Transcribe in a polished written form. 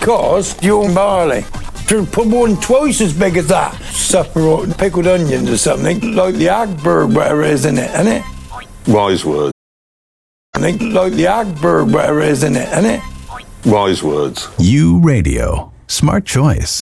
Because you're barley. To put one twice as big as that. Separate pickled onions or something, like the Agberg, whatever it is in it, isn't it? Wise words. Like the Agberg, whatever it is in it, isn't it? Wise words. You Radio. Smart choice.